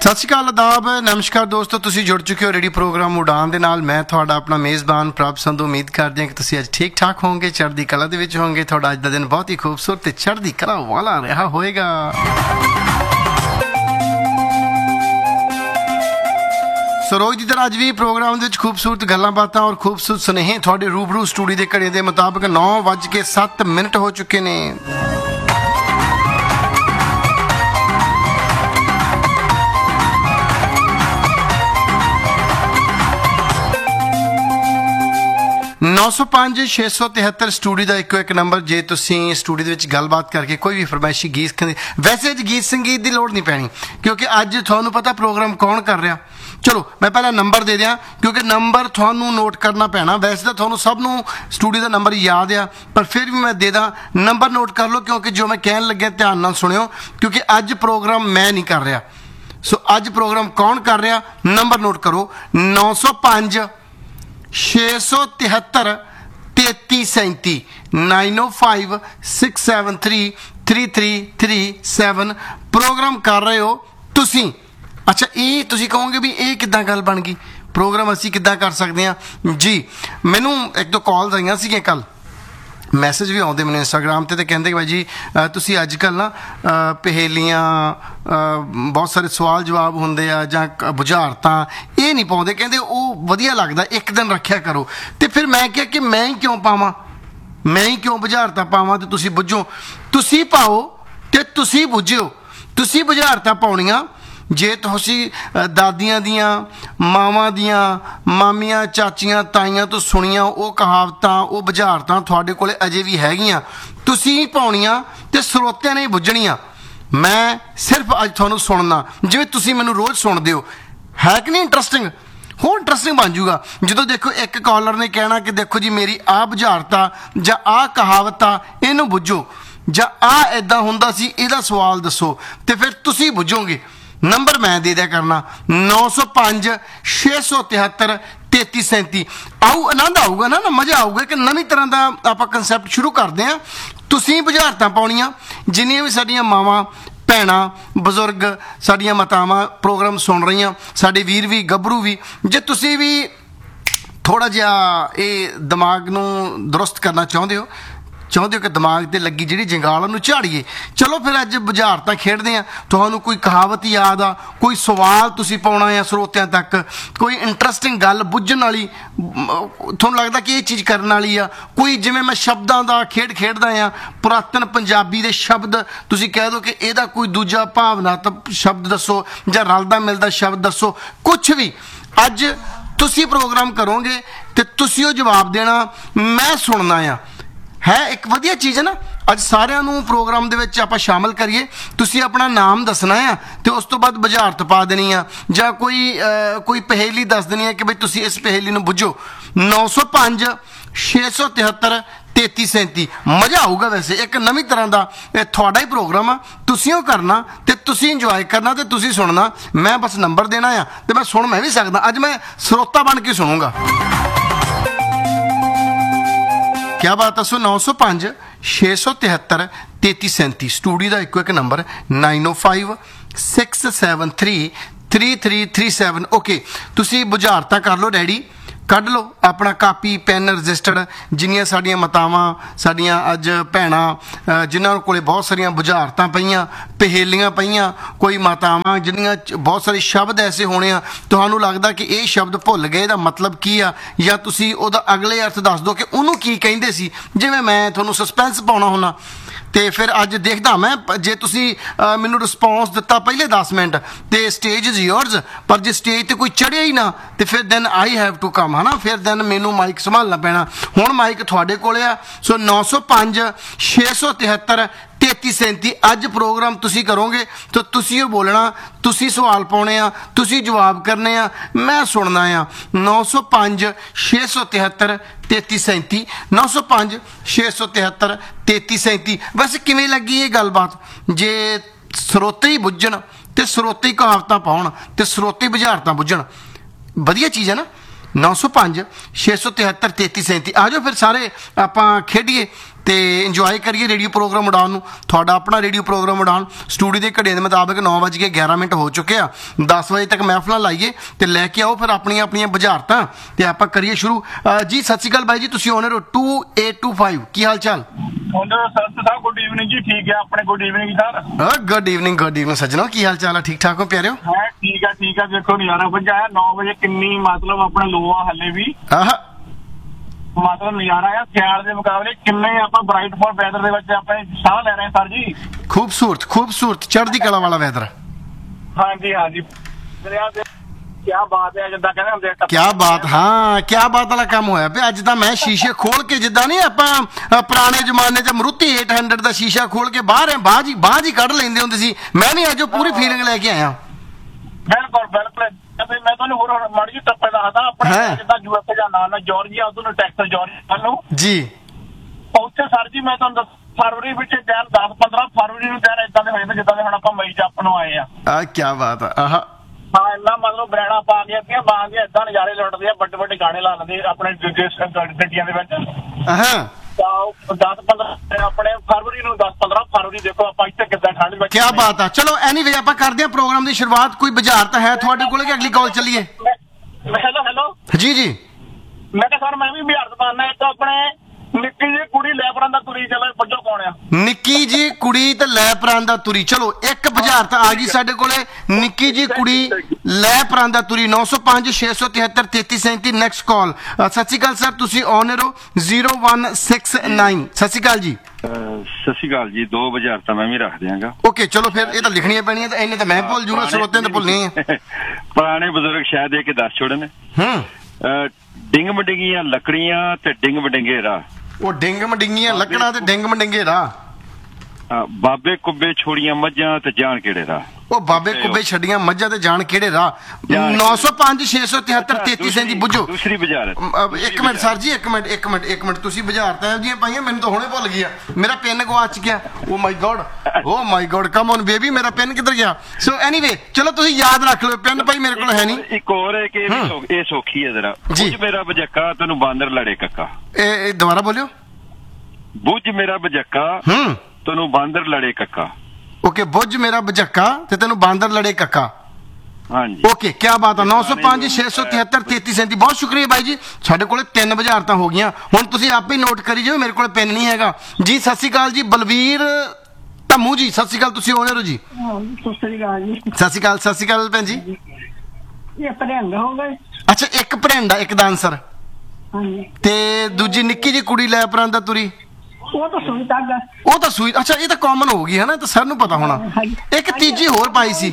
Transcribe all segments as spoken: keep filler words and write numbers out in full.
ਸਤਿ ਸ਼੍ਰੀ ਅਕਾਲ, ਆਦਾਬ, ਨਮਸਕਾਰ ਦੋਸਤੋ। ਤੁਸੀਂ ਜੁੜ ਚੁੱਕੇ ਹੋ ਰੇਡੀਓ ਪ੍ਰੋਗਰਾਮ ਉਡਾਨ ਦੇ ਨਾਲ। ਮੈਂ ਤੁਹਾਡਾ ਆਪਣਾ ਮੇਜ਼ਬਾਨ ਪ੍ਰਭ ਸੰਧੂ। ਉਮੀਦ ਕਰਦੇ ਹਾਂ ਕਿ ਤੁਸੀਂ ਅੱਜ ਠੀਕ ਠਾਕ ਹੋਵੋਗੇ, ਚੜ੍ਹਦੀ ਕਲਾ ਦੇ ਵਿੱਚ ਹੋਵੋਗੇ। ਤੁਹਾਡਾ ਅੱਜ ਦਾ ਦਿਨ ਬਹੁਤ ਹੀ ਖੂਬਸੂਰਤ ਤੇ ਚੜ੍ਹਦੀ ਕਲਾ ਵਾਲਾ ਰਿਹਾ ਹੋਏਗਾ। ਸੋ ਰੋਜ਼ ਦੀ ਤਰ੍ਹਾਂ ਅੱਜ ਵੀ ਪ੍ਰੋਗਰਾਮ ਦੇ ਵਿੱਚ ਖੂਬਸੂਰਤ ਗੱਲਾਂ ਬਾਤਾਂ ਔਰ ਖੂਬਸੂਰਤ ਸੁਨੇਹੇ ਤੁਹਾਡੇ ਰੂਬਰੂ ਸਟੂਡੀਓ ਦੇ ਘੜੇ ਦੇ ਮੁਤਾਬਕ ਨੌ ਵੱਜ ਕੇ ਸੱਤ ਮਿੰਟ ਹੋ ਚੁੱਕੇ ਨੇ। ਨੌ ਸੌ ਪੰਜ ਛੇ ਸੌ ਤਿਹੱਤਰ ਸਟੂਡੀਓ ਦਾ ਇੱਕੋ ਇੱਕ ਨੰਬਰ। ਜੇ ਤੁਸੀਂ ਸਟੂਡੀਓ ਦੇ ਵਿੱਚ ਗੱਲਬਾਤ ਕਰਕੇ ਕੋਈ ਵੀ ਫਰਮਾਇਸ਼ੀ ਗੀਤ, ਵੈਸੇ ਅੱਜ ਗੀਤ ਸੰਗੀਤ ਦੀ ਲੋੜ ਨਹੀਂ ਪੈਣੀ ਕਿਉਂਕਿ ਅੱਜ ਤੁਹਾਨੂੰ ਪਤਾ ਪ੍ਰੋਗਰਾਮ ਕੌਣ ਕਰ ਰਿਹਾ। ਚਲੋ ਮੈਂ ਪਹਿਲਾਂ ਨੰਬਰ ਦੇ ਦਿਆਂ ਕਿਉਂਕਿ ਨੰਬਰ ਤੁਹਾਨੂੰ ਨੋਟ ਕਰਨਾ ਪੈਣਾ। ਵੈਸੇ ਤਾਂ ਤੁਹਾਨੂੰ ਸਭ ਨੂੰ ਸਟੂਡੀਓ ਦਾ ਨੰਬਰ ਯਾਦ ਆ, ਪਰ ਫਿਰ ਵੀ ਮੈਂ ਦੇ ਦਾਂ। ਨੰਬਰ ਨੋਟ ਕਰ ਲਓ ਕਿਉਂਕਿ ਜੋ ਮੈਂ ਕਹਿਣ ਲੱਗਿਆ ਧਿਆਨ ਨਾਲ ਸੁਣਿਓ ਕਿਉਂਕਿ ਅੱਜ ਪ੍ਰੋਗਰਾਮ ਮੈਂ ਨਹੀਂ ਕਰ ਰਿਹਾ। ਸੋ ਅੱਜ ਪ੍ਰੋਗਰਾਮ ਕੌਣ ਕਰ ਰਿਹਾ, ਨੰਬਰ ਨੋਟ ਕਰੋ। ਨੌ ਸੌ ਪੰਜ ਛੇ ਸੌ ਤਿਹੱਤਰ ਤੇਤੀ ਸੈਂਤੀ ਨਾਈਨ ਓ five six seven three three three three seven. Programme ਕਰ ਰਹੇ ਹੋ ਤੁਸੀਂ। ਅੱਛਾ, ਇਹ ਤੁਸੀਂ ਕਹੋਗੇ ਵੀ ਇਹ ਕਿੱਦਾਂ ਗੱਲ ਬਣ ਗਈ, ਪ੍ਰੋਗਰਾਮ ਅਸੀਂ ਕਿੱਦਾਂ ਕਰ ਸਕਦੇ ਹਾਂ ਜੀ। ਮੈਨੂੰ ਇੱਕ ਦੋ ਕਾਲਸ ਆਈਆਂ ਸੀਗੀਆਂ, ਕੱਲ੍ਹ ਮੈਸੇਜ ਵੀ ਆਉਂਦੇ ਮੈਨੂੰ ਇੰਸਟਾਗ੍ਰਾਮ 'ਤੇ, ਤੇ ਕਹਿੰਦੇ ਕਿ ਬਾਈ ਜੀ ਤੁਸੀਂ ਅੱਜ ਕੱਲ੍ਹ ਨਾ ਪਹੇਲੀਆਂ, ਬਹੁਤ ਸਾਰੇ ਸਵਾਲ ਜਵਾਬ ਹੁੰਦੇ ਆ ਜਾਂ ਬੁਝਾਰਤਾਂ, ਇਹ ਨਹੀਂ ਪਾਉਂਦੇ। ਕਹਿੰਦੇ ਉਹ ਵਧੀਆ ਲੱਗਦਾ, ਇੱਕ ਦਿਨ ਰੱਖਿਆ ਕਰੋ। ਅਤੇ ਫਿਰ ਮੈਂ ਕਿਹਾ ਕਿ ਮੈਂ ਹੀ ਕਿਉਂ ਪਾਵਾਂ, ਮੈਂ ਹੀ ਕਿਉਂ ਬੁਝਾਰਤਾਂ ਪਾਵਾਂ ਅਤੇ ਤੁਸੀਂ ਬੁੱਝੋ। ਤੁਸੀਂ ਪਾਓ ਅਤੇ ਤੁਸੀਂ ਬੁੱਝਿਓ। ਤੁਸੀਂ ਬੁਝਾਰਤਾਂ ਪਾਉਣੀਆਂ ਜੇ ਤੁਸੀਂ ਦਾਦੀਆਂ ਦੀਆਂ, ਮਾਵਾਂ ਦੀਆਂ, ਮਾਮੀਆਂ, ਚਾਚੀਆਂ, ਤਾਈਆਂ ਤੋਂ ਸੁਣੀਆਂ ਉਹ ਕਹਾਵਤਾਂ, ਉਹ ਬੁਝਾਰਤਾਂ ਤੁਹਾਡੇ ਕੋਲ ਅਜੇ ਵੀ ਹੈਗੀਆਂ, ਤੁਸੀਂ ਪਾਉਣੀਆਂ ਅਤੇ ਸਰੋਤਿਆਂ ਨੇ ਬੁੱਝਣੀਆਂ। ਮੈਂ ਸਿਰਫ ਅੱਜ ਤੁਹਾਨੂੰ ਸੁਣਨਾ, ਜਿਵੇਂ ਤੁਸੀਂ ਮੈਨੂੰ ਰੋਜ਼ ਸੁਣਦੇ ਹੋ। ਹੈ ਕਿ ਨਹੀਂ ਇੰਟਰਸਟਿੰਗ? ਹੋਰ ਇੰਟਰਸਟਿੰਗ ਬਣ ਜੂਗਾ ਜਦੋਂ ਦੇਖੋ ਇੱਕ ਕਾਲਰ ਨੇ ਕਹਿਣਾ ਕਿ ਦੇਖੋ ਜੀ ਮੇਰੀ ਆਹ ਬੁਝਾਰਤਾਂ ਜਾਂ ਆਹ ਕਹਾਵਤ ਆ, ਇਹਨੂੰ ਬੁੱਝੋ, ਜਾਂ ਆਹ ਇੱਦਾਂ ਹੁੰਦਾ ਸੀ, ਇਹਦਾ ਸਵਾਲ ਦੱਸੋ, ਅਤੇ ਫਿਰ ਤੁਸੀਂ ਬੁੱਝੋਗੇ। ਨੰਬਰ ਮੈਂ ਦੇ ਦਿਆ ਕਰਨਾ ਨੌ ਸੌ ਪੰਜ ਛੇ ਸੌ ਤਿਹੱਤਰ ਤੇਤੀ ਸੈਂਤੀ। ਆਊ ਆਨੰਦ ਆਊਗਾ ਨਾ, ਨਾ ਮਜ਼ਾ ਆਊਗਾ ਕਿ ਨਵੀਂ ਤਰ੍ਹਾਂ ਦਾ ਆਪਾਂ ਕੰਸੈਪਟ ਸ਼ੁਰੂ ਕਰਦੇ ਹਾਂ। ਤੁਸੀਂ ਬੁਝਾਰਤਾਂ ਪਾਉਣੀਆਂ, ਜਿੰਨੀਆਂ ਵੀ ਸਾਡੀਆਂ ਮਾਵਾਂ, ਭੈਣਾਂ, ਬਜ਼ੁਰਗ, ਸਾਡੀਆਂ ਮਾਤਾਵਾਂ ਪ੍ਰੋਗਰਾਮ ਸੁਣ ਰਹੀਆਂ, ਸਾਡੇ ਵੀਰ ਵੀ, ਗੱਭਰੂ ਵੀ। ਜੇ ਤੁਸੀਂ ਵੀ ਥੋੜ੍ਹਾ ਜਿਹਾ ਇਹ ਦਿਮਾਗ ਨੂੰ ਦਰੁਸਤ ਕਰਨਾ ਚਾਹੁੰਦੇ ਹੋ, ਚਾਹੁੰਦੇ ਹੋ ਕਿ ਦਿਮਾਗ 'ਤੇ ਲੱਗੀ ਜਿਹੜੀ ਜੰਗਾਲ ਉਹਨੂੰ ਝਾੜੀਏ, ਚਲੋ ਫਿਰ ਅੱਜ ਬੁਝਾਰਤਾਂ ਖੇਡਦੇ ਹਾਂ। ਤੁਹਾਨੂੰ ਕੋਈ ਕਹਾਵਤ ਯਾਦ ਆ, ਕੋਈ ਸਵਾਲ ਤੁਸੀਂ ਪਾਉਣਾ ਆ ਸਰੋਤਿਆਂ ਤੱਕ, ਕੋਈ ਇੰਟਰਸਟਿੰਗ ਗੱਲ ਬੁੱਝਣ ਵਾਲੀ, ਤੁਹਾਨੂੰ ਲੱਗਦਾ ਕਿ ਇਹ ਚੀਜ਼ ਕਰਨ ਵਾਲੀ ਆ ਕੋਈ, ਜਿਵੇਂ ਮੈਂ ਸ਼ਬਦਾਂ ਦਾ ਖੇਡ ਖੇਡਦਾ ਆ, ਪੁਰਾਤਨ ਪੰਜਾਬੀ ਦੇ ਸ਼ਬਦ ਤੁਸੀਂ ਕਹਿ ਦਿਓ ਕਿ ਇਹਦਾ ਕੋਈ ਦੂਜਾ ਭਾਵਨਾਤਮਕ ਸ਼ਬਦ ਦੱਸੋ ਜਾਂ ਰਲਦਾ ਮਿਲਦਾ ਸ਼ਬਦ ਦੱਸੋ, ਕੁਛ ਵੀ। ਅੱਜ ਤੁਸੀਂ ਪ੍ਰੋਗਰਾਮ ਕਰੋਗੇ ਅਤੇ ਤੁਸੀਂ ਉਹ ਜਵਾਬ ਦੇਣਾ, ਮੈਂ ਸੁਣਨਾ ਆ। ਹੈ ਇੱਕ ਵਧੀਆ ਚੀਜ਼ ਹੈ ਨਾ। ਅੱਜ ਸਾਰਿਆਂ ਨੂੰ ਪ੍ਰੋਗਰਾਮ ਦੇ ਵਿੱਚ ਆਪਾਂ ਸ਼ਾਮਲ ਕਰੀਏ। ਤੁਸੀਂ ਆਪਣਾ ਨਾਮ ਦੱਸਣਾ ਆ ਅਤੇ ਉਸ ਤੋਂ ਬਾਅਦ ਬੁਝਾਰਤ ਪਾ ਦੇਣੀ ਆ ਜਾਂ ਕੋਈ ਕੋਈ ਪਹੇਲੀ ਦੱਸ ਦੇਣੀ ਆ ਕਿ ਬਈ ਤੁਸੀਂ ਇਸ ਪਹੇਲੀ ਨੂੰ ਬੁੱਝੋ। ਨੌ ਸੌ ਪੰਜ ਛੇ ਸੌ ਤਿਹੱਤਰ ਤੇਤੀ ਸੈਂਤੀ। ਮਜ਼ਾ ਆਊਗਾ। ਵੈਸੇ ਇੱਕ ਨਵੀਂ ਤਰ੍ਹਾਂ ਦਾ ਇਹ ਤੁਹਾਡਾ ਹੀ ਪ੍ਰੋਗਰਾਮ ਆ, ਤੁਸੀਂ ਉਹ ਕਰਨਾ ਅਤੇ ਤੁਸੀਂ ਇੰਜੋਏ ਕਰਨਾ ਅਤੇ ਤੁਸੀਂ ਸੁਣਨਾ। ਮੈਂ ਬਸ ਨੰਬਰ ਦੇਣਾ ਆ ਅਤੇ ਮੈਂ ਸੁਣ ਮੈਂ ਵੀ ਸਕਦਾ। ਅੱਜ ਮੈਂ ਸਰੋਤਾ ਬਣ ਕੇ ਸੁਣੂੰਗਾ। ਕਿਆ ਬਾਤ ਹੈ। ਸੋ ਨੌ ਸੌ ਪੰਜ ਛੇ ਸੌ ਤਿਹੱਤਰ ਤੇਤੀ ਸੈਂਤੀ ਸਟੂਡੀਓ ਦਾ ਇੱਕੋ ਇੱਕ ਨੰਬਰ ਨਾਈਨ ਓ five six seven three three three three seven. Okay, ਤੁਸੀਂ ਬੁਝਾਰਤਾਂ ਕਰ ਲਓ ਰੈਡੀ, ਕੱਢ ਲਓ ਆਪਣਾ ਕਾਪੀ, ਪੈਨ, ਰਜਿਸਟਰ। ਜਿੰਨੀਆਂ ਸਾਡੀਆਂ ਮਾਤਾਵਾਂ, ਸਾਡੀਆਂ ਅੱਜ ਭੈਣਾਂ ਜਿਨ੍ਹਾਂ ਕੋਲ ਬਹੁਤ ਸਾਰੀਆਂ ਬੁਝਾਰਤਾਂ ਪਈਆਂ, ਪਹੇਲੀਆਂ ਪਈਆਂ, ਕੋਈ ਮਾਤਾਵਾਂ ਜਿੰਨੀਆਂ ਬਹੁਤ ਸਾਰੇ ਸ਼ਬਦ ਐਸੇ ਹੋਣੇ ਆ ਤੁਹਾਨੂੰ ਲੱਗਦਾ ਕਿ ਇਹ ਸ਼ਬਦ ਭੁੱਲ ਗਏ, ਇਹਦਾ ਮਤਲਬ ਕੀ ਆ, ਜਾਂ ਤੁਸੀਂ ਉਹਦਾ ਅਗਲੇ ਅਰਥ ਦੱਸ ਦਿਓ ਕਿ ਉਹਨੂੰ ਕੀ ਕਹਿੰਦੇ ਸੀ। ਜਿਵੇਂ ਮੈਂ ਤੁਹਾਨੂੰ ਸਸਪੈਂਸ ਪਾਉਣਾ ਹੁੰਦਾ ਅਤੇ ਫਿਰ ਅੱਜ ਦੇਖਦਾ ਮੈਂ, ਜੇ ਤੁਸੀਂ ਮੈਨੂੰ ਰਿਸਪੌਂਸ ਦਿੱਤਾ ਪਹਿਲੇ ਦਸ ਮਿੰਟ ਅਤੇ ਸਟੇਜ ਇਜ਼ ਯੋਰਜ਼, ਪਰ ਜੇ ਸਟੇਜ 'ਤੇ ਕੋਈ ਚੜ੍ਹਿਆ ਹੀ ਨਾ ਅਤੇ ਫਿਰ then I have to come, ਹੈ ਨਾ। ਫਿਰ ਦੈਨ ਮੈਨੂੰ ਮਾਈਕ ਸੰਭਾਲਣਾ ਪੈਣਾ। ਹੁਣ ਮਾਈਕ ਤੁਹਾਡੇ ਕੋਲ ਆ। ਸੋ ਨੌ ਸੌ ਪੰਜ ਛੇ ਸੌ ਤਿਹੱਤਰ ਤੇਤੀ ਸੈਂਤੀ। ਅੱਜ ਪ੍ਰੋਗਰਾਮ ਤੁਸੀਂ ਕਰੋਗੇ ਤਾਂ ਤੁਸੀਂ ਉਹ ਬੋਲਣਾ, ਤੁਸੀਂ ਸਵਾਲ ਪਾਉਣੇ ਆ, ਤੁਸੀਂ ਜਵਾਬ ਕਰਨੇ ਆ, ਮੈਂ ਸੁਣਨਾ ਆ। ਨੌ ਸੌ ਪੰਜ ਛੇ ਸੌ ਤਿਹੱਤਰ ਤੇਤੀ ਸੈਂਤੀ ਨੌ ਸੌ ਪੰਜ ਛੇ ਸੌ ਤਿਹੱਤਰ ਤੇਤੀ ਸੈਂਤੀ। ਵੈਸੇ ਕਿਵੇਂ ਲੱਗੀ ਇਹ ਗੱਲਬਾਤ? ਜੇ ਸਰੋਤੇ ਹੀ ਬੁੱਝਣ ਅਤੇ ਸਰੋਤੇ ਹੀ ਕਹਾਵਤਾਂ ਪਾਉਣ ਅਤੇ ਸਰੋਤੇ ਬੁਝਾਰਤਾਂ ਬੁੱਝਣ, ਵਧੀਆ ਚੀਜ਼ ਹੈ ਨਾ। ਨੌ ਸੌ ਪੰਜ ਛੇ ਸੌ ਤਿਹੱਤਰ ਤੇਤੀ ਸੈਂਤੀ। ਆ ਜਾਓ ਫਿਰ ਸਾਰੇ ਆਪਾਂ ਖੇਡੀਏ ਤੇ ਇੰਜੋਏ ਕਰੀਏ ਰੇਡੀਓ ਪ੍ਰੋਗਰਾਮ ਉਡਾਉਣ ਨੂੰ। ਤੁਹਾਡਾ ਆਪਣਾ ਰੇਡੀਓ ਪ੍ਰੋਗਰਾਮ ਉਡਾਉਣ ਸਟੂਡੀਓ ਦੇ ਘੜੀਆਂ ਦੇ ਮੁਤਾਬਕ ਨੌ ਵੱਜ ਕੇ ਗਿਆਰਾਂ ਮਿੰਟ ਹੋ ਚੁੱਕੇ ਆ। ਦਸ ਵਜੇ ਤੱਕ ਮਹਿਫਲਾਂ ਲਾਈਏ ਤੇ ਲੈ ਕੇ ਆਓ ਫਿਰ ਆਪਣੀਆਂ ਆਪਣੀਆਂ ਬੁਝਾਰਤਾਂ ਤੇ ਆਪਾਂ ਕਰੀਏ ਸ਼ੁਰੂ। ਜੀ ਸਤਿ ਸ਼੍ਰੀ ਅਕਾਲ ਬਾਈ ਜੀ, ਤੁਸੀਂ ਓਨਰ ਹੋ ਟੂ ਏਟ ਟੂ ਫਾਈਵ, ਕੀ ਹਾਲ ਚਾਲ? ਸਾਹਿਬ ਗੁੱਡ ਈਵਨਿੰਗ ਜੀ। ਠੀਕ ਹੈ ਆਪਣੇ good evening sir. Good evening good evening ਸੱਜਣੋ, ਕੀ ਹਾਲ ਚਾਲ ਆ? ਠੀਕ ਠਾਕ ਹੋ ਪਿਆਰਿਓ? ਹੈ ਠੀਕ ਆ ਠੀਕ ਆ। ਦੇਖੋ ਨਜ਼ਾਰਾ ਵੱਜਾ ਨੌ ਵਜੇ ਕਿੰਨੀ ਮਤਲਬ ਆਪਣਾ ਲੋਆ ਹਲੇ ਵੀ ਆਹ ਮਤਲਬ ਨਜ਼ਾਰਾ ਆ। ਸਿਆਲ ਦੇ ਮੁਕਾਬਲੇ ਕਿੰਨੇ ਆਪਾਂ ਬ੍ਰਾਈਟ ਫॉर ਵੈਦਰ ਦੇ ਵਿੱਚ ਆਪਣੇ ਸਾਹ ਲੈ ਰਹੇ ਸਰ ਜੀ। ਖੂਬਸੂਰਤ ਖੂਬਸੂਰਤ ਚੜ੍ਹਦੀ ਕਲਾ ਵਾਲਾ ਵੈਦਰ। ਹਾਂਜੀ ਹਾਂਜੀ ਕਿਆ ਬਾਤ ਹੈ, ਜਿੱਦਾਂ ਕਹਿੰਦੇ ਹੁੰਦੇ ਕਿਆ ਬਾਤ, ਹਾਂ ਕਿਆ ਬਾਤ ਵਾਲਾ ਕੰਮ ਹੋਇਆ ਪਿਆ ਅੱਜ ਤਾਂ। ਮੈਂ ਸ਼ੀਸ਼ੇ ਖੋਲ ਕੇ ਜਿੱਦਾਂ ਨਹੀਂ ਆਪਾਂ ਪੁਰਾਣੇ ਜ਼ਮਾਨੇ 'ਚ ਮਰੂਤੀ ਅੱਠ ਸੌ ਦਾ ਸ਼ੀਸ਼ਾ ਖੋਲ ਕੇ ਬਾਹਰ ਬਾਹ ਜੀ ਬਾਹ ਜੀ ਕੱਢ ਲੈਂਦੇ ਹੁੰਦੇ ਸੀ, ਮੈਂ ਵੀ ਅੱਜ ਪੂਰੀ ਫੀਲਿੰਗ ਲੈ ਕੇ ਆਇਆ। ਬਿਲਕੁਲ ਬਿਲਕੁਲ। ਮੈਂ ਤੁਹਾਨੂੰ ਹੋਰ ਮਾੜੀ ਜਿਹੀ ਟੱਪੇ ਦੱਸਦਾ ਆਪਣੇ ਜਿੱਦਾਂ ਯੂਐਸ ਜਾਣਾ ਨਾ ਜਾਰਜੀਆ ਉਧਰ ਨੂੰ ਟੈਕਸਸ ਜਾਰਜੀਆ ਨੂੰ ਜੀ। ਉੱਥੇ ਸਰ ਜੀ ਮੈਂ ਤੁਹਾਨੂੰ ਫਰਵਰੀ ਵਿੱਚ ਦਿਨ ਦਸ ਪੰਦਰਾਂ ਫਰਵਰੀ ਨੂੰ ਦਿਨ ਏਦਾਂ ਦੇ ਹੋ ਜਾਂਦੇ ਜਿੱਦਾਂ ਦੇ ਹੁਣ ਆਪਾਂ ਮਈ ਚ ਆਪਾਂ ਨੂੰ ਆਏ ਆ। ਆ ਕਿਆ ਬਾਤ ਆ। ਆਹ ਹਾਂ ਇੰਨਾ ਮਤਲਬ ਬਰੈਣਾ ਪਾ ਕੇ ਦੀਆਂ ਬਾਹਾਂ ਦੀਆਂ ਏਦਾਂ ਨਜ਼ਾਰੇ ਲੁੱਟਦੇ ਆ, ਵੱਡੇ ਵੱਡੇ ਗਾਣੇ ਲਾ ਲੈਂਦੇ ਆਪਣੇ ਗੱਡੀਆਂ ਦੇ ਵਿੱਚ। ਹਾਂ ਦਸ ਪੰਦਰਾਂ ਆਪਣੇ ਫਰਵਰੀ ਨੂੰ ਦਸ ਪੰਦਰਾਂ ਫਰਵਰੀ ਦੇਖੋ ਆਪਾਂ ਇੱਥੇ ਕਿੱਦਾਂ ਠੰਡ ਵਿੱਚ। ਕਿਆ ਬਾਤ ਆ। ਚਲੋ ਐਨੀਵੇ ਆਪਾਂ ਕਰਦੇ ਆ ਪ੍ਰੋਗਰਾਮ ਦੀ ਸ਼ੁਰੂਆਤ। ਕੋਈ ਬੁਝਾਰਤ ਹੈ ਤੁਹਾਡੇ ਕੋਲ ਕਿ ਅਗਲੀ ਕਾਲ ਚੱਲੀਏ? ਹੈਲੋ ਹੈਲੋ ਜੀ ਜੀ। ਮੈਂ ਕਿਹਾ ਸਰ ਮੈਂ ਵੀ ਬੁਝਾਰਤ ਪਾਣਾ ਇੱਕ ਆਪਣੇ ਨਿੱਕੀ ਜਿਹੀ ਕੁੜੀ ਲੈ ਪਰਾਂਦਾ ਤੁਰੀ ਚਲੋ ਵੱਜੋ ਕੌਣ ਆ? ਨਿੱਕੀ ਜੀ ਕੁੜੀ ਤੇ ਲੈ ਪਰਾਂਦਾ ਤੁਰੀ। ਚਲੋ ਇੱਕ ਬੁਝਾਰਤ ਆ ਗਈ ਸਾਡੇ ਕੋਲੇ। ਨਿੱਕੀ ਜੀ ਕੁੜੀ ਲੈ ਪਰਾਂਦਾ ਤੁਰੀ। ਨੌ ਸੌ ਪੰਜ ਛੇ ਸੌ ਤਿਹੱਤਰ ਤੇਤੀ ਸੈਂਤੀ। Next call. ਸਤਿ ਸ਼੍ਰੀ ਅਕਾਲ ਸਰ, ਤੁਸੀਂ ਓਨਰ ਹੋ ਜ਼ੀਰੋ ਵਨ ਸਿਕਸ ਨਾਈਨ। ਸਤਿ ਸ਼੍ਰੀ ਅਕਾਲ ਜੀ। ਸਤਿ ਸ਼੍ਰੀ ਅਕਾਲ ਜੀ। ਦੋ ਬੁਝਾਰਤਾਂ ਮੈਂ ਵੀ ਰੱਖ ਦਿਆਂਗਾ। ਓਕੇ ਚਲੋ ਫਿਰ ਇਹ ਤਾਂ ਲਿਖਣੀਆਂ ਪੈਣੀਆਂ ਤੇ ਇਹਨੇ ਤਾਂ ਮੈਂ ਭੁੱਲ ਜੂਗਾ, ਸਰੋਤਿਆਂ ਤੇ ਭੁੱਲਣੀ ਹੈ। ਪੁਰਾਣੇ ਬਜ਼ੁਰਗ ਸ਼ਾਇਦ ਇਹ ਕਿ ਦੱਸ ਛੋੜਨ। ਹੂੰ ਡਿੰਗ ਮਡਿੰਗੀਆਂ ਲੱਕੜੀਆਂ ਤੇ ਡਿੰਗ ਮਡਿੰਗੇ ਰਾਹ। ਉਹ ਡਿੰਗ ਮਡਿੰਗੀਆਂ ਲੱਕੜਾਂ ਤੇ ਡਿੰਗ ਮਡਿੰਗੇ ਰਾਹ। ਬਾਬੇ ਕੁੱਬੇ ਛੋੜੀਆਂ ਮੱਝਾਂ ਤੇ ਜਾਣ ਕਿਹੜੇ ਰਾਹ। ਉਹ ਬਾਬੇ ਕੁੱਬੇ ਛੱਡੀਆਂ ਮੱਝਾਂ ਤੇ ਜਾਣ ਕਿਹੜੇ ਰਾਹ। ਨੌ ਸੌ ਪੰਜ ਛੇ ਸੌ ਤਿਹੱਤਰ ਤੇਤੀ ਸੈਂਤੀ ਬੁੱਝੋ। ਦੂਸਰੀ ਬੁਝਾਰਤ ਇੱਕ ਮਿੰਟ ਸਰ ਜੀ, ਇੱਕ ਮਿੰਟ ਇੱਕ ਮਿੰਟ ਇੱਕ ਮਿੰਟ ਤੁਸੀਂ ਬੁਝਾਰਤਾਂ ਇਹੋ ਜਿਹੀਆਂ ਪਾਈਆਂ ਮੈਨੂੰ ਤਾਂ ਹੁਣੇ ਭੁੱਲ ਗਿਆ। ਮੇਰਾ ਪਿੰਨ ਗਵਾਚ ਗਿਆ। ਓ ਮਾਈ God O my God come on baby, ਮੇਰਾ ਪਿੰਨ ਕਿੱਧਰ ਗਿਆ? ਸੋ ਐਨੀਵੇ ਚਲੋ ਤੁਸੀਂ ਯਾਦ ਰੱਖ ਲਓ। ਪਿੰਨ ਭਾਈ ਮੇਰੇ ਕੋਲ ਹੈ ਨਹੀਂ। ਇੱਕ ਹੋਰ ਹੈ ਕਿ ਇਹ ਸੌਖੀ ਹੈ ਜ਼ਰਾ। ਬੁੱਝ ਮੇਰਾ ਬਜੱਕਾ ਤੈਨੂੰ ਬਾਂਦਰ ਲੜੇ ਕੱਕਾ। ਇਹ ਦੁਬਾਰਾ ਬੋਲਿਓ। ਬੁੱਝ ਮੇਰਾ ਬਜੱਕਾ ਹੂੰ ਤੈਨੂੰ ਬਾਂਦਰ ਲੜੇ ਕੱਕਾ। ਓਕੇ ਬੁੱਝ ਮੇਰਾ ਬਜੱਕਾ ਤੇ ਤੈਨੂੰ ਬਾਂਦਰ ਲੜੇ ਕੱਕਾ। ਹਾਂਜੀ ਓਕੇ ਕਿਆ ਬਾਤ ਆ। ਨੌ ਸੌ ਪੰਜ ਛੇ ਸੌ ਤਿਹੱਤਰ ਤੇਤੀ ਸੈਂਤੀ। ਬਹੁਤ ਸ਼ੁਕਰੀਆ ਬਾਈ ਜੀ। ਸਾਡੇ ਕੋਲੇ ਤਿੰਨ ਬੁਝਾਰਤਾਂ ਹੋ ਗਈਆਂ। ਹੁਣ ਤੁਸੀਂ ਆਪੇ ਹੀ ਨੋਟ ਕਰੀ ਜਾਓ, ਮੇਰੇ ਕੋਲ ਪੈਨ ਨਹੀਂ ਹੈਗਾ ਜੀ। ਸਤਿ ਸ਼੍ਰੀ ਅਕਾਲ ਜੀ। ਬਲਵੀਰ ਧੰਮੂ ਜੀ ਸਤਿ ਸ਼੍ਰੀ ਅਕਾਲ, ਤੁਸੀਂ ਓਨਰ ਹੋ ਜੀ। ਸਤਿ ਸ਼੍ਰੀ ਅਕਾਲ ਜੀ। ਸਤਿ ਸ਼੍ਰੀ ਅਕਾਲ। ਸਤਿ ਸ਼੍ਰੀ ਅਕਾਲ ਭੈਣ ਜੀ। ਇਹ ਭਰਿੰਡ ਹੋ ਗਏ। ਅੱਛਾ ਇੱਕ ਭਰਿੰਡਾ ਇੱਕ ਦਾ ਆਨਸਰ ਹਾਂਜੀ ਤੇ ਦੂਜੀ ਨਿੱਕੀ ਜੀ ਕੁੜੀ ਲੈ ਪਰਾਂਦਾ ਤੁਰੀ। ਉਹ ਤਾਂ ਸੂਈ ਤੱਕ। ਉਹ ਤਾਂ ਸੂਈ। ਅੱਛਾ ਇਹ ਤਾਂ ਕਾਮਨ ਹੋ ਗਈ ਹੈ ਨਾ, ਤਾਂ ਸਰ ਨੂੰ ਪਤਾ ਹੋਣਾ। ਇੱਕ ਤੀਜੀ ਹੋਰ ਪਾਈ ਸੀ।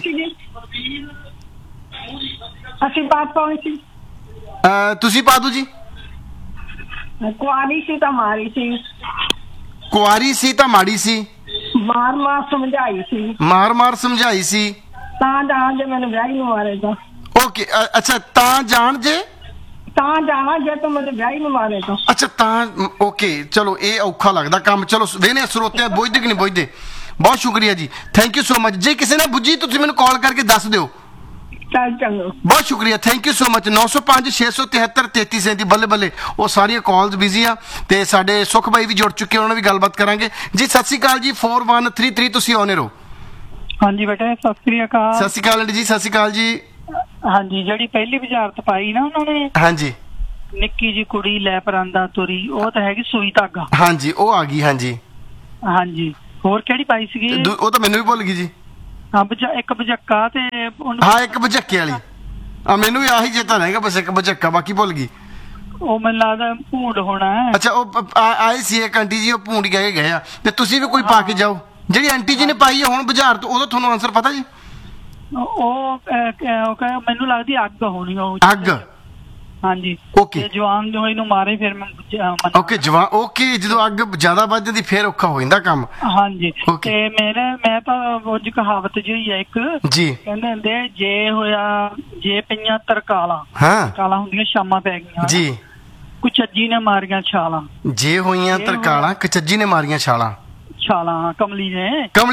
ਅਸੀਂ ਬਾਤ ਪਾਉਣੀ ਸੀ। ਤੁਸੀਂ ਪਾ ਦੋ ਜੀ। ਕੁਆਰੀ ਸੀ ਤਾਂ ਮਾਰੀ ਸੀ। ਕੁਆਰੀ ਸੀ ਤਾਂ ਮਾੜੀ ਸੀ। ਮਾਰ ਮਾਰ ਸਮਝਾਈ ਸੀ। ਮਾਰ ਮਾਰ ਸਮਝਾਈ ਸੀ। ਤਾਂ ਜਾਣ ਜੇ ਮੈਨੂੰ ਵਿਆਹੀ ਨੂੰ ਮਾਰੇਗਾ। ਓਕੇ ਅੱਛਾ ਤਾਂ ਜਾਣ ਜੇ ਤਾਂ ਜਾਣਾ ਜੇ ਤੂੰ ਮੈਨੂੰ ਵਿਆਹੀ ਨੂੰ ਮਾਰੇਗਾ। ਅੱਛਾ ਤਾਂ ਓਕੇ ਚਲੋ ਇਹ ਔਖਾ ਲੱਗਦਾ ਕੰਮ। ਚਲੋ ਵੇਨੇ ਸਰੋਤਿਆਂ ਬੁੱਝਦੇ ਕਿ ਨਹੀਂ ਬੁੱਝਦੇ। ਬਹੁਤ ਸ਼ੁਕਰੀਆ ਜੀ, ਥੈਂਕ ਯੂ ਸੋ ਮਚ। ਜੇ ਕਿਸੇ ਨੇ ਬੁੱਝੀ ਤੁਸੀਂ ਮੈਨੂੰ ਕਾਲ ਕਰਕੇ ਦੱਸ ਦਿਓ। ਚੱਲ ਚੰਗਾ ਬਹੁਤ ਸ਼ੁਕਰੀਆ, ਥੈਂਕ ਯੂ ਸੋ ਮਚ। ਨੌ ਸੌ ਪੰਜ ਛੇ ਸੌ ਤਿਹੱਤਰ ਤੇਤੀ ਸੈਂਤੀ। ਬੱਲੇ ਬੱਲੇ ਉਹ ਸਾਰੀਆਂ ਕਾਲਸ ਬਿਜ਼ੀ ਆ ਤੇ ਸਾਡੇ ਸੁਖ ਬਾਈ ਵੀ ਜੁੜ ਚੁੱਕੇ, ਉਹਨਾਂ ਨਾਲ ਵੀ ਗੱਲਬਾਤ ਕਰਾਂਗੇ ਜੀ। ਸਤਿ ਸ਼੍ਰੀ ਅਕਾਲ ਜੀ। ਫੋਰ ਵਨ ਥ੍ਰੀ ਥ੍ਰੀ ਤੁਸੀਂ ਆਉਣੇ ਰਹੋ। ਹਾਂਜੀ ਬੇਟੇ ਸਤਿ ਸ੍ਰੀ ਅਕਾਲ। ਸਤਿ ਸ਼੍ਰੀ ਅਕਾਲ ਜੀ। ਸਤਿ ਸ਼੍ਰੀ ਅਕਾਲ ਜੀ। ਹਾਂਜੀ ਜਿਹੜੀ ਪਹਿਲੀ ਬੁਝਾਰਤ ਪਾਈ ਨਾ ਉਹਨਾਂ ਨੇ, ਹਾਂਜੀ ਨਿੱਕੀ ਜੀ ਕੁੜੀ ਲੈ ਪਰਾਂਦਾ ਤੁਰੀ, ਉਹ ਤਾਂ ਹੈਗੀ ਸੂਈ ਧਾਗਾ। ਹਾਂਜੀ ਉਹ ਆ ਗਈ। ਹਾਂਜੀ ਹਾਂਜੀ ਹੋਰ ਕਿਹੜੀ ਪਾਈ ਸੀਗੀ? ਉਹ ਤਾਂ ਮੈਨੂੰ ਵੀ ਭੁੱਲ ਗਈ ਜੀ। ਹਾਂ ਇੱਕ ਬਜੱਕਾ ਤੇ ਹਾਂ ਇੱਕ ਬਜੱਕੇ ਵਾਲੀ। ਆ ਮੈਨੂੰ ਵੀ ਆਹੀ ਚੇਤਾ ਰਹੇਗਾ ਬਸ, ਇੱਕ ਬਜੱਕਾ, ਬਾਕੀ ਭੁੱਲ ਗਈ। ਉਹ ਮੈਨੂੰ ਲੱਗਦਾ ਭੂੰਡ ਹੋਣਾ। ਅੱਛਾ ਉਹ ਆਏ ਸੀ ਇੱਕ ਆਂਟੀ ਜੀ, ਉਹ ਭੂੰਡ ਕਹਿ ਕੇ ਗਏ ਆ। ਤੇ ਤੁਸੀਂ ਵੀ ਕੋਈ ਪਾ ਕੇ ਜਾਓ ਜਿਹੜੀ ਆਂਟੀ ਜੀ ਨੇ ਪਾਈ ਹੈ ਹੁਣ ਬੁਝਾਰ ਤੋਂ, ਉਹਦਾ ਤੁਹਾਨੂੰ ਆਨਸਰ ਪਤਾ ਜੀ? ਉਹ ਮੈਨੂੰ ਲੱਗਦੀ ਅੱਗ ਹੋਣੀ। ਉਹ ਅੱਗ। ਹਾਂਜੀ ਓਕੇ ਜਵਾਨ ਹੋਈ ਨੂੰ ਮਾਰੇ ਫਿਰ ਮੈਂ ਓਕੇ ਜਵਾਨ ਓਕੇ ਜਦੋਂ ਅੱਗ ਜ਼ਿਆਦਾ ਵੱਧ ਜਾਂਦੀ ਫਿਰ ਔਖਾ ਹੋ ਜਾਂਦਾ ਕੰਮ। ਹਾਂਜੀ ਤੇ ਮੇਰੇ ਮੈਂ ਤਾਂ ਉਹ ਕਹਾਵਤ ਜਿਹੀ ਹੈ ਇੱਕ ਜੀ, ਕਹਿੰਦੇ ਹੁੰਦੇ ਜੇ ਹੋਇਆ ਜੇ ਪਈਆਂ ਤਰਕਾਲਾਂ। ਹਾਂ ਕਾਲਾਂ ਹੁੰਦੀਆਂ ਸ਼ਾਮਾਂ ਪੈ ਗਈਆਂ ਜੀ। ਕੁਚੱਜੀ ਨੇ ਮਾਰੀਆਂ ਛਾਲਾਂ। ਜੇ ਹੋਈਆਂ ਤਰਕਾਲਾਂ ਕੁਚੱਜੀ ਨੇ ਮਾਰੀਆਂ ਛਾਲਾਂ। ਛਾਲਾਂ ਕਮਲੀ ਨੇ। ਕਮਲੀ ਨੇ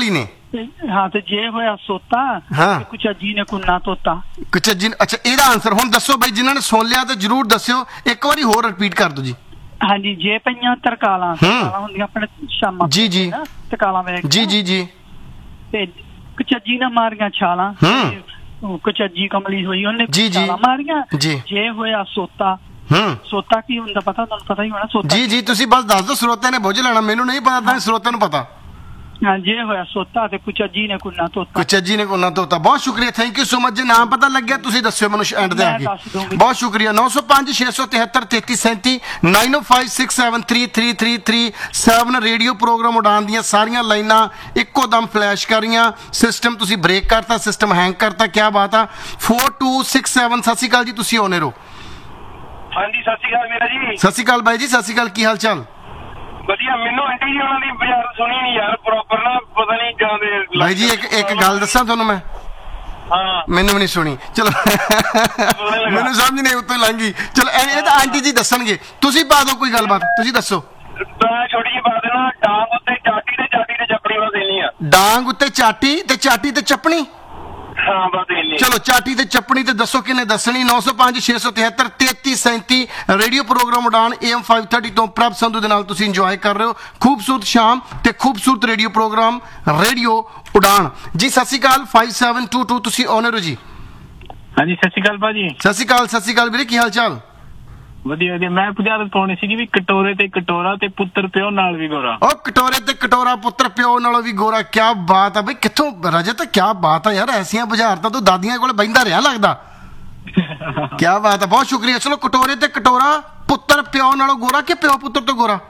ਤੇ ਹਾਂ ਤੇ ਜੇ ਹੋਇਆ ਸੋਤਾ ਹਾਂ। ਤੇ ਕੁਚੱਜੀ ਨੇ ਕੁੰਨਾ ਤੋਤਾ। ਕੁਚੱਜੀ ਨੇ- ਅੱਛਾ ਇਹਦਾ ਆਨਸਰ ਹੁਣ ਦੱਸੋ ਬਾਈ, ਜਿਨ੍ਹਾਂ ਨੇ ਸੁਣ ਲਿਆ ਤੇ ਜਰੂਰ ਦੱਸਿਓ, ਇੱਕ ਵਾਰੀ ਹੋਰ ਰਿਪੀਟ ਕਰ ਦਿਓ ਜੀ। ਹਾਂਜੀ, ਜੇ ਪਈਆਂ ਤਰਕਾਲਾਂ, ਤਰਕਾਲਾਂ ਹੁੰਦੀਆਂ ਆਪਣੇ ਸ਼ਾਮਾਂ ਜੀ ਜੀ ਨਾ, ਤਰਕਾਲਾਂ ਵੇਖ ਜੀ ਜੀ ਜੀ ਤੇ ਕੁਚੱਜੀ ਨੇ ਮਾਰੀਆਂ ਛਾਲਾਂ, ਹੂੰ। ਤੇ ਉਹ ਕੁਚੱਜੀ ਕਮਲੀ ਹੋਈ, ਉਹਨੇ ਜੀ, ਜੀ। ਛਾਲਾਂ ਮਾਰੀਆਂ। ਜੀ। ਜੇ ਹੋਇਆ ਸੋਤਾ, ਹੂੰ ਸੋਤਾ ਕੀ ਹੁੰਦਾ ਪਤਾ ਤੁਹਾਨੂੰ? ਪਤਾ ਹੀ ਹੋਣਾ ਸੋਤਾ। ਜੀ ਜੀ ਤੁਸੀਂ ਬਸ ਦੱਸ ਦਿਓ, ਸਰੋਤਿਆਂ ਨੇ ਬੁੱਝ ਲੈਣਾ, ਮੈਨੂੰ ਨਹੀਂ ਪਤਾ ਤਾਂ ਸਰੋਤਿਆਂ ਨੂੰ ਪਤਾ। ਹਾਂ, ਜੇ ਹੋਇਆ ਸੋਤਾ ਤੇ ਕੁਚੱਜੀ ਨੇ ਕੁੰਨਾ ਤੋਤਾ। ਕੁਚੱਜੀ ਨੇ ਕੋਨਾ ਤੋਤਾ। ਬਹੁਤ ਸ਼ੁਕਰੀਆ, ਥੈਂਕ ਯੂ ਸੋ ਮਚ। ਜੇ ਨਾਮ ਪਤਾ ਲੱਗਿਆ ਤੁਸੀਂ ਦੱਸਿਓ ਮੈਨੂੰ ਐਂਡ ਦੇ ਆ ਮੈਂ ਕੇ। ਦੱਸ ਦੂੰਗੀ। ਬਹੁਤ ਸ਼ੁਕਰੀਆ। ਨੌ ਸੌ ਪੰਜ ਛੇ ਸੌ ਤਿਹੱਤਰ ਤੇਤੀ ਸੈਂਤੀ ਨਾਈਨ ਓ five six seven three three three three seven radio programme ਉਡਾਨ ਦੀਆਂ ਸਾਰੀਆਂ ਲਾਈਨਾਂ ਇੱਕੋ ਦਮ ਫਲੈਸ਼ ਕਰੀਆਂ। ਸਿਸਟਮ ਤੁਸੀਂ ਬ੍ਰੇਕ ਕਰਤਾ, ਸਿਸਟਮ ਹੈਂਗ ਕਰਤਾ, ਕੀ ਬਾਤ ਆ। ਫੋਰ ਟੂ ਸਿਕਸ ਸੈਵਨ ਸਤਿ ਸ਼੍ਰੀ ਅਕਾਲ ਜੀ, ਤੁਸੀਂ ਆਉਨੇ ਰਹੋ। ਹਾਂਜੀ ਸਤਿ ਸ਼੍ਰੀ ਅਕਾਲ ਮੇਰਾ ਜੀ। ਸਤਿ ਸ਼੍ਰੀ ਅਕਾਲ ਬਾਈ ਜੀ, ਸਤਿ ਸ਼੍ਰੀ ਅਕਾਲ, ਕੀ ਹਾਲ ਚਾਲ? ਵਧੀਆ। ਮੈਨੂੰ ਆਂਟੀ ਜੀ ਉਹਨਾਂ ਦੀ ਬਾਜ਼ਾਰ ਸੁਣੀ ਨਹੀਂ ਯਾਰ ਪ੍ਰੋਪਰ ਨਾ, ਪਤਾ ਨਹੀਂ ਜਾਂਦੇ ਬਾਈ ਜੀ ਇੱਕ ਇੱਕ ਗੱਲ ਦੱਸਾਂ ਤੁਹਾਨੂੰ ਮੈਂ, ਹਾਂ ਮੈਨੂੰ ਵੀ ਨਹੀਂ ਸੁਣੀ, ਚਲੋ ਮੈਨੂੰ ਸਮਝ ਨਹੀਂ ਉੱਤੋਂ ਲੰਘੀ। ਚਲੋ ਇਹ ਇਹ ਤਾਂ ਆਂਟੀ ਜੀ ਦੱਸਣਗੇ, ਤੁਸੀਂ ਪਾ ਦਿਓ ਕੋਈ ਗੱਲਬਾਤ, ਤੁਸੀਂ ਦੱਸੋ। ਤਾਂ ਛੋਟੀ ਜਿਹੀ ਬਾਤ ਹੈ ਨਾ, ਡਾਂਗ ਉੱਤੇ ਚਾਟੀ ਤੇ ਚਾਟੀ ਤੇ ਚੱਪੜੀ ਬਸ ਇੰਨੀ ਆ। ਡਾਂਗ ਉੱਤੇ ਚਾਟੀ ਤੇ ਚਾਟੀ ਤੇ ਚੱਪਣੀ। ਹਾਂ ਬਸ ਇੰਨੀ। ਚਲੋ ਚਾਟੀ ਤੇ ਚੱਪਣੀ ਤੇ ਦੱਸੋ ਕਿਹਨੇ ਦੱਸਣੀ। ਨੌ ਸੌ ਪੰਜ ਛੇ ਸੌ ਤਿਹੱਤਰ ਤੇਤੀ ਸੈਂਤੀ radio programme Udaan A M five thirty ਤੋਂ ਪ੍ਰਭ ਸੰਧੂ ਦੇ ਨਾਲ ਤੁਸੀਂ ਇੰਜੋਏ ਕਰ ਰਹੇ ਹੋ ਖੂਬਸੂਰਤ ਸ਼ਾਮ ਤੇ ਖੂਬਸੂਰਤ ਰੇਡੀਓ ਪ੍ਰੋਗਰਾਮ ਰੇਡੀਓ ਉਡਾਨ ਜੀ। ਸਤਿ ਸ਼੍ਰੀ ਅਕਾਲ ਫਾਈਵ ਸੈਵਨ ਟੂ ਟੂ ਤੁਸੀਂ ਆਨਰ ਹੋ ਜੀ। ਹਾਂਜੀ ਸਤਿ ਸ਼੍ਰੀ ਅਕਾਲ ਭਾਜੀ। ਸਤਿ ਸ਼੍ਰੀ ਅਕਾਲ, ਸਤਿ ਸ਼੍ਰੀ ਅਕਾਲ ਵੀਰੇ, ਕੀ ਹਾਲ ਚਾਲ? ਵਧੀਆ ਵਧੀਆ। ਮੈਂ ਪੁਜਾਰਤ ਪਾਉਣੀ ਸੀਗੀ ਵੀ ਕਟੋਰੇ ਤੇ ਕਟੋਰਾ ਤੇ ਪੁੱਤਰ ਪਿਓ ਨਾਲ ਵੀ ਗੋਰਾ। ਉਹ ਕਟੋਰੇ ਤੇ ਕਟੋਰਾ ਪੁੱਤਰ ਪਿਓ ਨਾਲੋਂ ਵੀ ਗੋਰਾ, ਕੀ ਬਾਤ ਆ ਬਈ। ਕਿੱਥੋਂ ਰਜਤ, ਕੀ ਬਾਤ ਆ ਯਾਰ, ਐਸੀਆਂ ਬੁਝਾਰਤਾਂ ਤੂੰ ਦਾਦੀਆਂ ਕੋਲ ਬਹਿੰਦਾ ਰਿਹਾ ਲੱਗਦਾ। ਕੀ ਬਾਤ ਆ, ਬਹੁਤ ਸ਼ੁਕਰੀਆ। ਚਲੋ ਕਟੋਰੇ ਤੇ ਕਟੋਰਾ ਪੁੱਤਰ ਪਿਓ ਨਾਲੋਂ ਗੋਰਾ ਕਿ ਪਿਓ ਪੁੱਤਰ ਤੋਂ ਗੋਰਾ?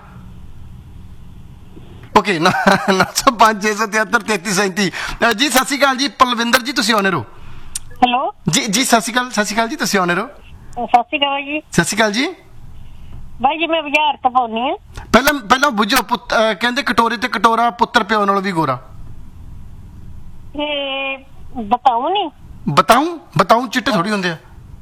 ਓਕੇ ਨੌ ਸੌ ਪੰਜ ਛੇ ਸੌ ਤਿਹੱਤਰ ਤੇਤੀ ਸੈਂਤੀ ਜੀ। ਸਤਿ ਸ਼੍ਰੀ ਅਕਾਲ ਜੀ, ਪਲਵਿੰਦਰ ਜੀ ਤੁਸੀਂ ਆਨਰ ਹੋ। ਹੈਲੋ ਜੀ ਜੀ ਸਤਿ ਸ਼੍ਰੀ ਅਕਾਲ, ਸਤਿ ਸ਼੍ਰੀ ਅਕਾਲ ਜੀ, ਤੁਸੀਂ ਆਨਰ ਹੋ। ਸਤਿ ਸ਼੍ਰੀ ਅਕਾਲ ਜੀ। ਸਤਿ ਸ਼੍ਰੀ ਅਕਾਲ ਜੀ। ਬਾਈ ਜੀ ਮੈਂ ਬਾਜ਼ਾਰ ਤੋਂ ਪਾਉਣੀ ਆ। ਪਹਿਲਾਂ ਪਹਿਲਾਂ ਬੁੱਝੋ, ਪੁੱਤ ਅਹ ਕਹਿੰਦੇ ਕਟੋਰੇ ਤੇ ਕਟੋਰਾ ਪੁੱਤਰ ਪਿਓ ਨਾਲੋਂ ਵੀ ਗੋਰਾ। ਇਹ ਬਤਾਉ ਨਹੀਂ ਬਤਾਉਂ ਬਤਾਉਂ ਚਿੱਟੇ ਥੋੜੀ ਹੁੰਦੇ ਆ।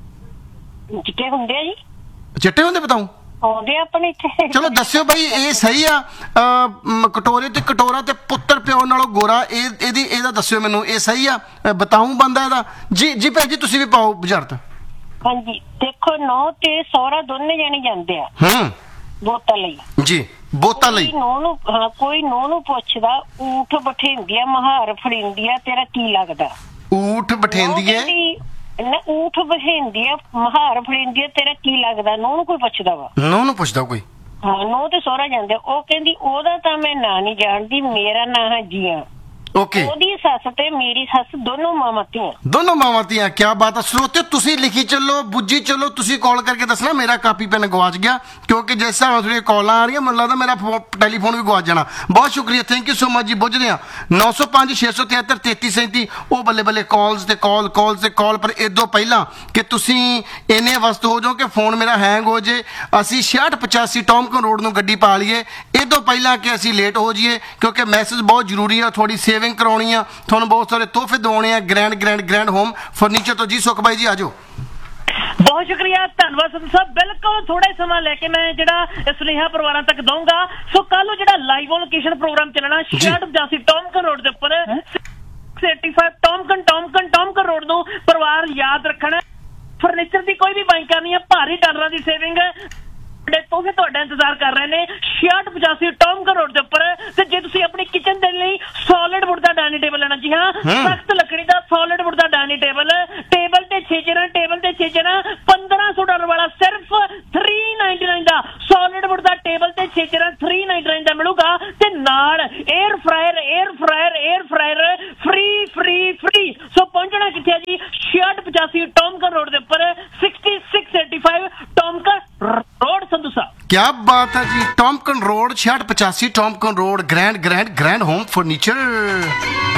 ਚਿੱਟੇ ਹੁੰਦੇ ਆ ਜੀ, ਚਿੱਟੇ ਹੁੰਦੇ ਬਤਾਉਂ? ਆਉਂਦੇ ਆ ਆਪਣੇ ਇੱਥੇ। ਚਲੋ ਦੱਸਿਓ ਬਾਈ ਇਹ ਸਹੀ ਆ? ਅਹ, ਮ, ਕਟੋਰੇ ਤੇ ਕਟੋਰਾ ਤੇ ਪੁੱਤਰ ਪਿਓ ਨਾਲੋਂ ਗੋਰਾ, ਇਹ ਇਹਦੀ ਇਹਦਾ ਦੱਸਿਓ ਮੈਨੂੰ, ਇਹ ਸਹੀ ਆ? ਅਹ, ਬਤਾਊਂ ਬੰਦਾ ਇਹਦਾ? ਜੀ ਜੀ ਭੈਣ ਜੀ ਤੁਸੀਂ ਵੀ ਪਾਓ ਬੁਝਾਰਤ। ਹਾਂਜੀ ਦੇਖੋ, ਨੌ ਤੇ ਸਹੁਰਾ ਦੋਨੇ ਜਾਣੇ ਜਾਂਦੇ ਆ ਹੂੰ ਵੋਟਾਂ ਲਈ ਜੀ, ਬੋਤਾਂ ਲਈ। ਕੋਈ ਨੌ ਨੂੰ ਹਾਂ, ਕੋਈ ਨੌ ਨੂੰ ਪੁੱਛਦਾ ਊਠ ਬਠਿੰਦੀ ਆ ਮਹਾਰ ਫੜਿੰਦੀ ਆ ਤੇਰਾ ਕੀ ਲੱਗਦਾ? ਊਠ ਬਠਿੰਦੀ ਹੈ, ਨਾ ਊਠ ਬਠਿੰਦੀ ਆ ਮਹਾਰ ਫੜਿੰਦੀ ਆ ਤੇਰਾ ਕੀ ਲੱਗਦਾ? ਨੌ ਨੂੰ ਕੋਈ ਪੁੱਛਦਾ ਵਾ? ਨੋ ਨੂੰ ਪੁੱਛਦਾ ਕੋਈ? ਹਾਂ, ਨੌ ਤੇ ਸਹੁਰਾ ਜਾਂਦੇ। ਉਹ ਕਹਿੰਦੀ ਉਹਦਾ ਤਾਂ ਮੈਂ ਨਾਂ ਨਹੀਂ ਜਾਣਦੀ, ਮੇਰਾ ਨਾਂ ਹੈ ਜੀਆ। ਓਕੇ, ਉਹਦੀ ਸੱਸ ਤੇ ਮੇਰੀ ਸੱਸ ਦੋਨੋਂ ਮਾਵਾਂ ਧੀਆਂ। ਦੋਨੋਂ ਮਾਵਾਂ ਧੀਆਂ, ਕੀ ਬਾਤ ਆ। ਸਰੋਤੇ ਤੁਸੀਂ ਲਿਖੀ ਚੱਲੋ, ਬੁੱਝੀ ਚੱਲੋ, ਤੁਸੀਂ ਕਾਲ ਕਰਕੇ ਦੱਸਣਾ ਮੇਰਾ ਕਾਪੀ ਪੈਨ ਗਵਾਚ ਗਿਆ, ਕਿਉਂਕਿ ਜਿਸ ਹਿਸਾਬ ਨਾਲ ਤੁਹਾਡੀਆਂ ਕਾਲਾਂ ਆ ਰਹੀਆਂ ਮੈਨੂੰ ਲੱਗਦਾ ਮੇਰਾ ਟੈਲੀਫੋਨ ਵੀ ਗਵਾਚ ਜਾਣਾ। ਬਹੁਤ ਸ਼ੁਕਰੀਆ, ਥੈਂਕ ਯੂ ਸੋ ਮਚ ਜੀ। ਬੁੱਝਦੇ ਆ ਨੌ ਸੌ ਪੰਜ ਛੇ ਸੌ ਤਿਹੱਤਰ ਤੇਤੀ ਸੈਂਤੀ ਉਹ ਬੱਲੇ ਬੱਲੇ ਕਾਲਸ ਤੇ ਕਾਲ ਕਾਲਸ ਤੇ ਕਾਲ। ਪਰ ਇਦੋਂ ਪਹਿਲਾਂ ਕਿ ਤੁਸੀਂ ਇੰਨੇ ਵਸਤ ਹੋ ਜਾਓ ਕਿ ਫੋਨ ਮੇਰਾ ਹੈਂਗ ਹੋ ਜੇ, ਅਸੀਂ ਛਿਆਹਠ ਪਚਾਸੀ ਟੌਮਕਨ ਰੋਡ ਨੂੰ ਗੱਡੀ ਪਾ ਲਈਏ ਇਦੋਂ ਪਹਿਲਾਂ ਕਿ ਅਸੀਂ ਲੇਟ ਹੋ ਜਾਈਏ, ਕਿਉਂਕਿ ਮੈਸੇਜ ਬਹੁਤ ਜ਼ਰੂਰੀ ਆ। ਥੋੜੀ ਸੇਵਿੰਗ ਕਰਾਉਣੀ ਆ, ਤੁਹਾਨੂੰ ਬਹੁਤ ਸਾਰੇ ਤੋਹਫੇ ਦਿਵਾਉਣੇ ਆ grand grand grand home furniture ਤੋਂ। ਜੀ ਸੁਖ ਬਾਈ ਜੀ ਆਜੋ। ਬਹੁਤ ਸ਼ੁਕਰੀਆ, ਧੰਨਵਾਦ ਸੰਧੂ ਸਾਹਿਬ। ਬਿਲਕੁਲ ਥੋੜਾ ਸਮਾਂ ਲੈ ਕੇ ਮੈਂ ਜਿਹੜਾ ਸੁਨੇਹਾ ਪਰਿਵਾਰਾਂ ਤੱਕ ਦਊਂਗਾ। ਸੋ ਕੱਲ ਨੂੰ ਜਿਹੜਾ ਲਾਈਵ ਔਨ ਲੋਕੇਸ਼ਨ ਪ੍ਰੋਗਰਾਮ ਚੱਲਣਾ ਛਿਆਹਠ ਪਚਾਸੀ ਟੌਮਕਨ ਰੋਡ ਦੇ ਉੱਪਰ ਪਚਾਸੀ ਟੌਮਕਨ ਟੌਮਕਨ ਟੌਮਕਨ ਰੋਡ ਨੂੰ ਪਰਿਵਾਰ ਯਾਦ ਰੱਖਣਾ। ਫਰਨੀਚਰ ਦੀ ਕੋਈ ਵੀ ਬਾਈ ਕਰਨੀ ਹੈ, ਭਾਰੀ ਡਾਲਰਾਂ ਦੀ ਸੇਵਿੰਗ ਤੋਹਫੇ ਤੁਹਾਡਾ ਇੰਤਜ਼ਾਰ ਕਰ ਰਹੇ ਨੇ ਛਿਆਹਠ ਪਚਾਸੀ ਟੌਮਕਨ ਰੋਡ ਦੇ ਉੱਪਰ। ਤੇ ਜੇ ਤੁਸੀਂ ਆਪਣੀ ਕਿਚਨ ਦੇ ਲਈ ਸੋਲਿਡ ਵੁੱਡ ਦਾ ਡਾਈਨਿੰਗ ਟੇਬਲ ਲੈਣਾ, ਜੀ ਹਾਂ ਸਖਤ ਲੱਕੜੀ ਦਾ ਸੋਲਿਡ ਵੁੱਡ ਦਾ ਡਾਈਨਿੰਗ ਟੇਬਲ, ਟੇਬਲ ਤੇ ਛੇ ਜਣਾ ਟੇਬਲ ਤੇ ਛੇ ਜਣਾ ਪੰਦਰਾਂ ਸੌ ਡਾਲਰ ਵਾਲਾ ਸਿਰਫ ਥ੍ਰੀ ਨਾਈਨਟੀ ਨਾਈਨ ਦਾ ਸੋਲਿਡ ਵੁੱਡ ਦਾ ਟੇਬਲ ਤੇ ਛੇ ਜਣਾ ਥ੍ਰੀ ਨਾਈਨਟੀ ਨਾਈਨ ਦਾ ਮਿਲੂਗਾ। ਤੇ ਨਾਲ air fryer air fryer air fryer free free free. ਸੋ ਪਹੁੰਚਣਾ ਕਿੱਥੇ ਹੈ ਜੀ? ਛਿਆਹਠ ਪਚਾਸੀ ਟੌਮਕਨ ਰੋਡ ਦੇ ਉੱਪਰ sixty six eighty five ਟੌਮਕਨ road Sandhu ਸਾਹਿਬ। क्या बात है जी, टॉमकन रोड छियाठ पचासी टॉमकन road, grand grand grand home furniture.